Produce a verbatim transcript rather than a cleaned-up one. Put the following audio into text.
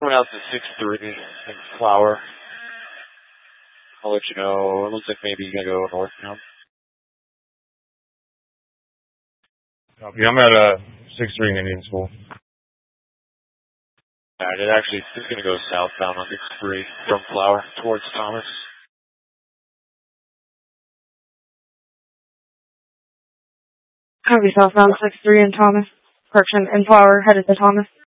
Coming out to six three in Flower. I'll let you know. It looks like maybe you're going to go north now. Yeah, I'm at uh, six three in Indian School. Alright, it actually is going to go southbound on six three from Flower towards Thomas. Copy southbound six three in Thomas. Correction, in Flower, headed to Thomas.